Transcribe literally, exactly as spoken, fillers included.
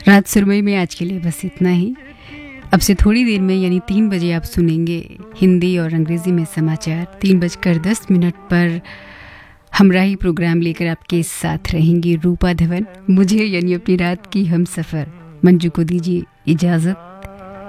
रात सुरमई में आज के लिए बस इतना ही। अब से थोड़ी देर में यानी तीन बजे आप सुनेंगे हिंदी और अंग्रेज़ी में समाचार। तीन बजकर दस मिनट पर हमराही प्रोग्राम लेकर आपके साथ रहेंगी रूपा धवन। मुझे यानी अपनी रात की हम सफ़र मंजू को दीजिए इजाज़त।